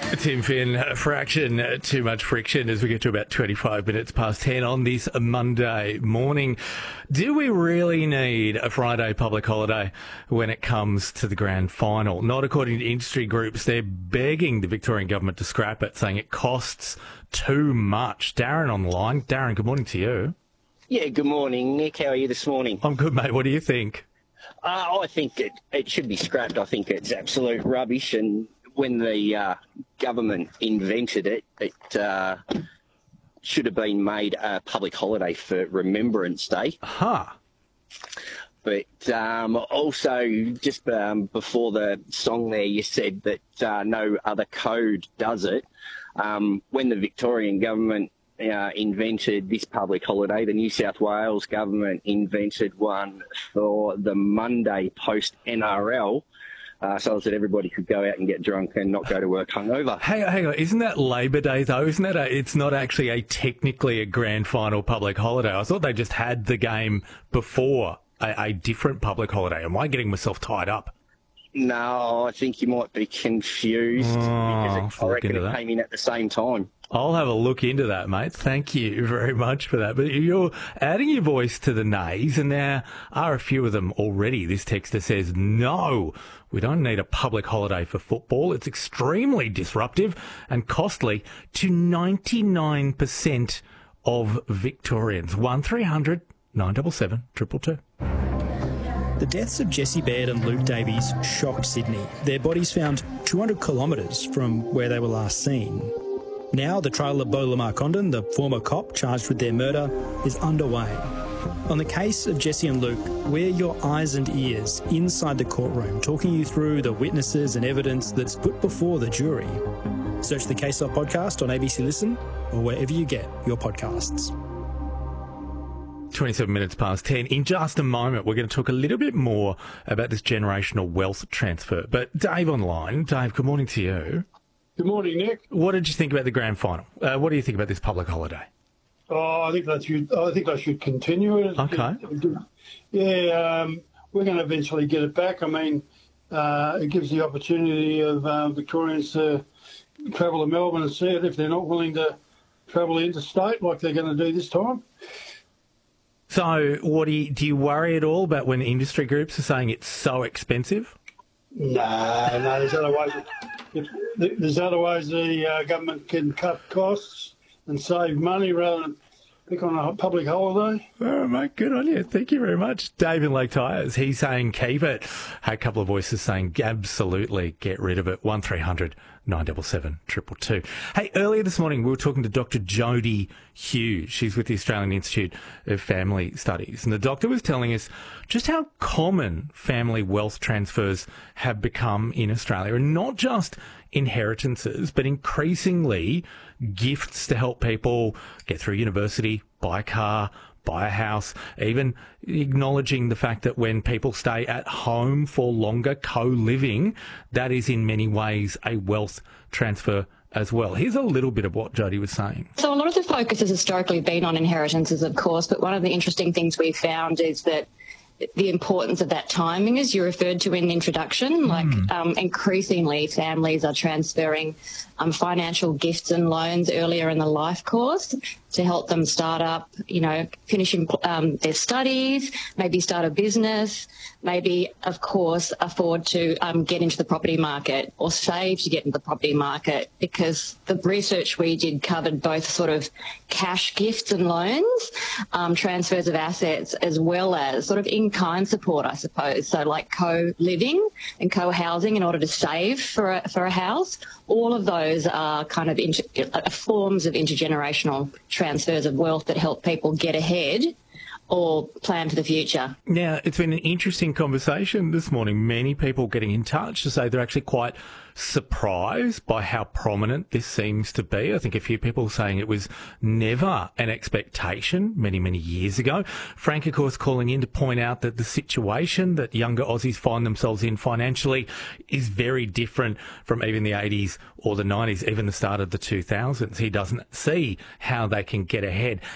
Tim Finn, fraction, too much friction as we get to about 25 minutes past 10 on this Monday morning. Do we really need a Friday public holiday when it comes to the grand final? Not according to industry groups. They're begging the Victorian government to scrap it, saying it costs too much. Darren on the line. Darren, good morning to you. Yeah, good morning, Nick. How are you this morning? I'm good, mate. What do you think? I think it should be scrapped. I think it's absolute rubbish. And when the government invented it, it should have been made a public holiday for Remembrance Day. Huh. But also, just before the song there, you said that no other code does it. When the Victorian government invented this public holiday, the New South Wales government invented one for the Monday post-NRL, so that everybody could go out and get drunk and not go to work hungover. Hang on, isn't that Labor Day though? Isn't that it's not actually technically a grand final public holiday? I thought they just had the game before a different public holiday. Am I getting myself tied up? No, I think you might be confused because I reckon it came in at the same time. I'll have a look into that, mate. Thank you very much for that. But you're adding your voice to the nays, and there are a few of them already. This texter says, no, we don't need a public holiday for football. It's extremely disruptive and costly to 99% of Victorians. 1300 977 222. The deaths of Jessie Baird and Luke Davies shocked Sydney. Their bodies found 200 kilometres from where they were last seen. Now the trial of Beau Lamar Condon, the former cop charged with their murder, is underway. On the case of Jessie and Luke, we're your eyes and ears inside the courtroom, talking you through the witnesses and evidence that's put before the jury. Search the Case Off podcast on ABC Listen or wherever you get your podcasts. 27 minutes past 10. In just a moment, we're going to talk a little bit more about this generational wealth transfer. But Dave online. Dave, good morning to you. Good morning, Nick. What did you think about the grand final? What do you think about this public holiday? Oh, I think I should continue it. Okay. Yeah, we're going to eventually get it back. I mean, it gives the opportunity of Victorians to travel to Melbourne and see it if they're not willing to travel interstate like they're going to do this time. So, do you worry at all about when industry groups are saying it's so expensive? No, there's other ways. There's other ways the government can cut costs and save money rather than pick on a public holiday. Oh, mate, good on you. Thank you very much. Dave in Lake Tyres, he's saying keep it. Had a couple of voices saying absolutely get rid of it. 1300 977 222. Hey, earlier this morning we were talking to Dr. Jodie Hughes. She's with the Australian Institute of Family Studies. And the doctor was telling us just how common family wealth transfers have become in Australia. And not just inheritances, but increasingly gifts to help people get through university, buy a car, buy a house, even acknowledging the fact that when people stay at home for longer, co-living, that is in many ways a wealth transfer as well. Here's a little bit of what Jodie was saying. So a lot of the focus has historically been on inheritances, of course, but one of the interesting things we've found is that the importance of that timing, as you referred to in the introduction, increasingly families are transferring financial gifts and loans earlier in the life course to help them start up, finishing their studies, maybe start a business, maybe, of course, afford to get into the property market or save to get into the property market, because the research we did covered both sort of cash gifts and loans, transfers of assets, as well as sort of in-kind support, I suppose. So like co-living and co-housing in order to save for a house. All of those are kind of forms of intergenerational transfers of wealth that help people get ahead or plan for the future. Now, it's been an interesting conversation this morning. Many people getting in touch to say they're actually quite surprised by how prominent this seems to be. I think a few people saying it was never an expectation many, many years ago. Frank, of course, calling in to point out that the situation that younger Aussies find themselves in financially is very different from even the 80s or the 90s, even the start of the 2000s. He doesn't see how they can get ahead.